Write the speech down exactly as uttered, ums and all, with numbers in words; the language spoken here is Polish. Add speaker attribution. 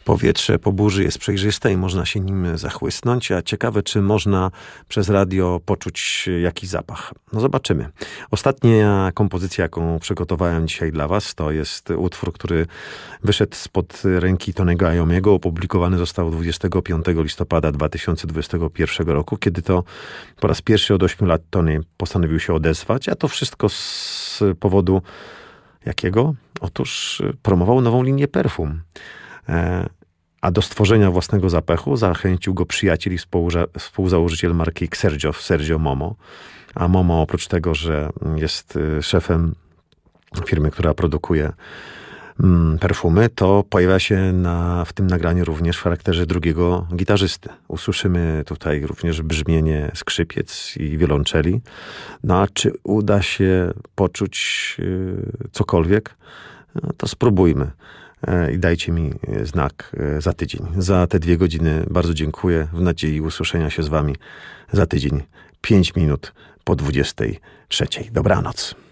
Speaker 1: Powietrze po burzy jest przejrzyste i można się nim zachłysnąć, a ciekawe, czy można przez radio poczuć jakiś zapach. No zobaczymy. Ostatnia kompozycja, jaką przygotowałem dzisiaj dla was, to jest utwór, który wyszedł spod ręki Tonego Iommiego. Opublikowany został dwudziestego piątego listopada dwa tysiące dwudziestego pierwszego roku, kiedy to po raz pierwszy od ośmiu lat Tony postanowił się odezwać, a to wszystko z powodu jakiego? Otóż promował nową linię perfum. A do stworzenia własnego zapachu zachęcił go przyjaciel i współzałożyciel marki Sergio, Sergio Momo. A Momo oprócz tego, że jest szefem firmy, która produkuje mm, perfumy, to pojawia się na, w tym nagraniu również w charakterze drugiego gitarzysty. Usłyszymy tutaj również brzmienie skrzypiec i wiolonczeli. No a czy uda się poczuć yy, cokolwiek? No, to spróbujmy. I dajcie mi znak za tydzień. Za te dwie godziny bardzo dziękuję. W nadziei usłyszenia się z wami za tydzień. Pięć minut po dwudziestej trzeciej. Dobranoc.